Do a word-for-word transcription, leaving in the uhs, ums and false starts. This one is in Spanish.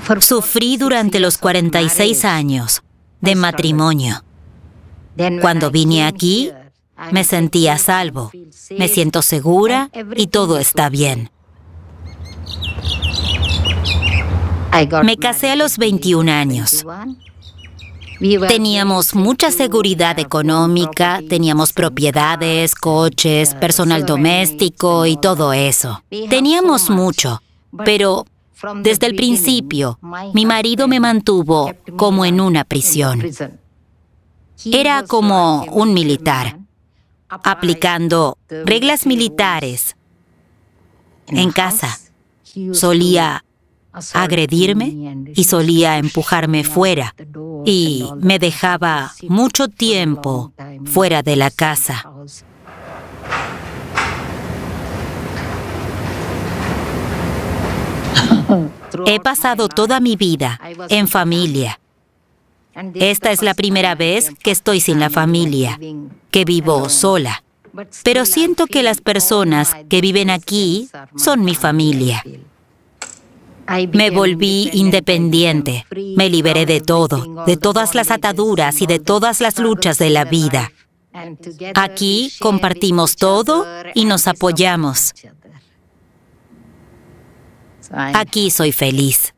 Sufrí durante los cuarenta y seis años de matrimonio. Cuando vine aquí, me sentí a salvo, me siento segura y todo está bien. Me casé a los veintiún años. Teníamos mucha seguridad económica, teníamos propiedades, coches, personal doméstico y todo eso. Teníamos mucho, pero desde el principio, mi marido me mantuvo como en una prisión. Era como un militar, aplicando reglas militares en casa. Solía agredirme y solía empujarme fuera y me dejaba mucho tiempo fuera de la casa. He pasado toda mi vida en familia. Esta es la primera vez que estoy sin la familia, que vivo sola. Pero siento que las personas que viven aquí son mi familia. Me volví independiente, me liberé de todo, de todas las ataduras y de todas las luchas de la vida. Aquí compartimos todo y nos apoyamos. Aquí soy feliz.